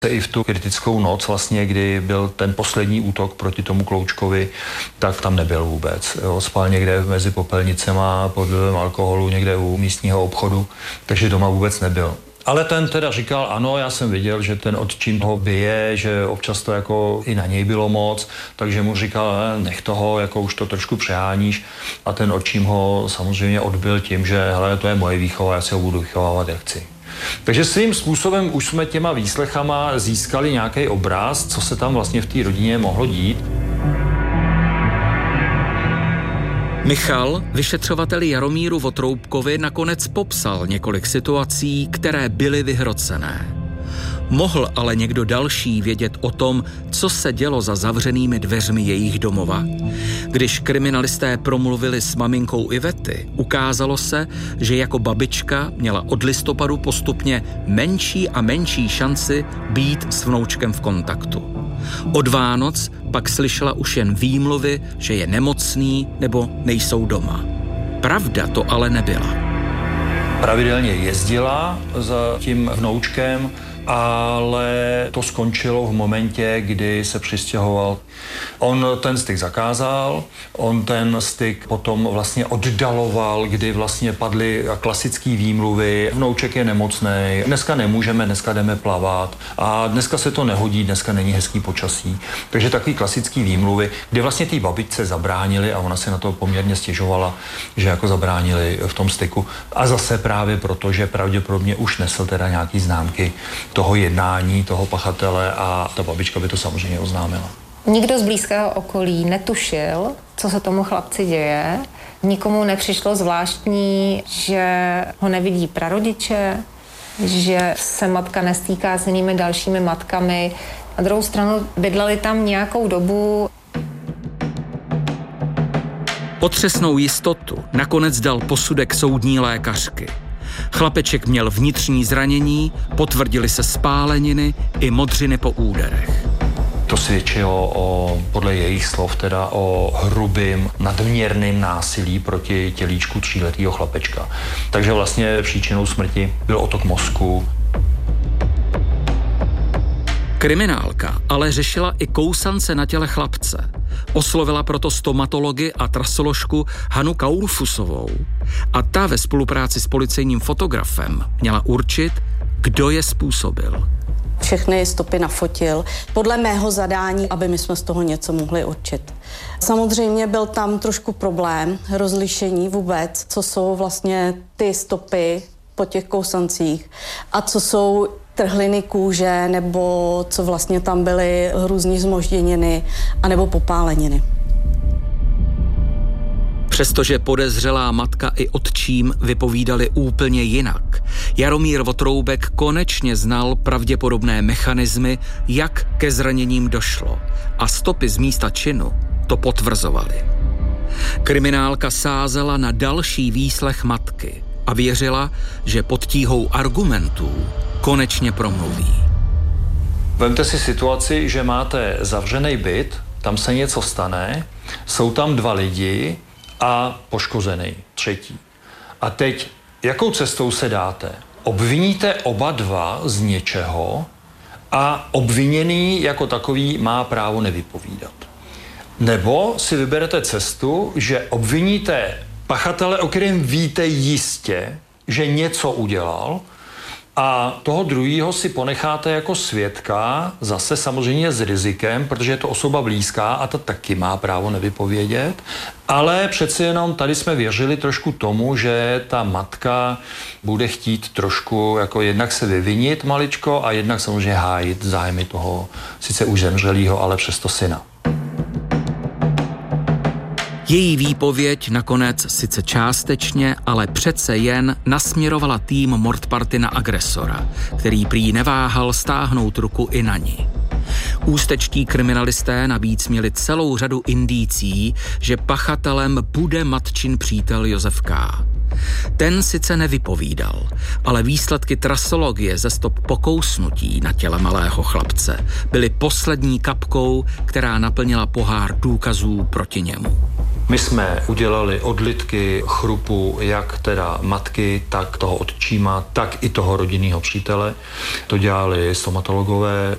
I v tu kritickou noc, vlastně, kdy byl ten poslední útok proti tomu Kloučkovi, tak tam nebyl vůbec. Spal někde mezi popelnicema, pod vlivem alkoholu, někde u místního obchodu, takže doma vůbec nebyl. Ale ten teda říkal, ano, já jsem viděl, že ten otčím ho bije, že občas to jako i na něj bylo moc, takže mu říkal, nech toho, jako už to trošku přeháníš. A ten otčím ho samozřejmě odbil tím, že hele, to je moje výchova, já si ho budu vychovávat, jak chci. Takže svým způsobem už jsme těma výslechama získali nějaký obraz, co se tam vlastně v té rodině mohlo dít. Michal vyšetřovateli Jaromíru Votroubkovi nakonec popsal několik situací, které byly vyhrocené. Mohl ale někdo další vědět o tom, co se dělo za zavřenými dveřmi jejich domova? Když kriminalisté promluvili s maminkou Ivety, ukázalo se, že jako babička měla od listopadu postupně menší a menší šanci být s vnoučkem v kontaktu. Od Vánoc pak slyšela už jen výmluvy, že je nemocný nebo nejsou doma. Pravda to ale nebyla. Pravidelně jezdila za tím vnoučkem, ale to skončilo v momentě, kdy se přistěhoval. On ten styk zakázal, on ten styk potom vlastně oddaloval, kdy vlastně padly klasické výmluvy, vnouček je nemocnej, dneska nemůžeme, dneska jdeme plavat a dneska se to nehodí, dneska není hezký počasí. Takže takový klasický výmluvy, kdy vlastně té babičce zabránili a ona se na to poměrně stěžovala, že jako zabránili v tom styku. A zase právě proto, že pravděpodobně už nesl teda nějaký známky toho jednání, toho pachatele a ta babička by to samozřejmě oznámila. Nikdo z blízkého okolí netušil, co se tomu chlapci děje. Nikomu nepřišlo zvláštní, že ho nevidí prarodiče, že se matka nestýká s jinými dalšími matkami. Na druhou stranu bydleli tam nějakou dobu. Otřesnou jistotu nakonec dal posudek soudní lékařky. Chlapeček měl vnitřní zranění, potvrdily se spáleniny i modřiny po úderech. To svědčilo podle jejich slov teda o hrubým, nadměrným násilí proti tělíčku 3letého chlapečka. Takže vlastně příčinou smrti byl otok mozku. Kriminálka ale řešila i kousance na těle chlapce. Oslovila proto stomatology a trasoložku Hanu Kaulfusovou. A ta ve spolupráci s policejním fotografem měla určit, kdo je způsobil. Všechny stopy nafotil podle mého zadání, aby my jsme z toho něco mohli určit. Samozřejmě byl tam trošku problém rozlišení vůbec, co jsou vlastně ty stopy po těch kousancích a co jsou trhliny kůže, nebo co vlastně tam byly hrůzní zmožděniny anebo popáleniny. Přestože podezřelá matka i otčím vypovídali úplně jinak, Jaromír Votroubek konečně znal pravděpodobné mechanismy, jak ke zraněním došlo, a stopy z místa činu to potvrzovaly. Kriminálka sázela na další výslech matky a věřila, že pod tíhou argumentů konečně promluví. Vemte si situaci, že máte zavřený byt, tam se něco stane, jsou tam 2 lidi a poškozený, 3. A teď, jakou cestou se dáte? Obviníte oba 2 z něčeho a obviněný jako takový má právo nevypovídat. Nebo si vyberete cestu, že obviníte pachatele, o kterém víte jistě, že něco udělal, a toho druhého si ponecháte jako svědka, zase samozřejmě s rizikem, protože je to osoba blízká a ta taky má právo nevypovědět. Ale přeci jenom tady jsme věřili trošku tomu, že ta matka bude chtít trošku jako jednak se vyvinit maličko a jednak samozřejmě hájit zájmy toho sice už zemřelýho, ale přesto syna. Její výpověď nakonec sice částečně, ale přece jen nasměrovala tým Mordparty na agresora, který prý neváhal stáhnout ruku i na ní. Ústečtí kriminalisté navíc měli celou řadu indicí, že pachatelem bude matčin přítel Josef K. Ten sice nevypovídal, ale výsledky trasologie ze stop pokousnutí na těle malého chlapce byly poslední kapkou, která naplnila pohár důkazů proti němu. My jsme udělali odlitky chrupu jak teda matky, tak toho otčíma, tak i toho rodinného přítele. To dělali stomatologové.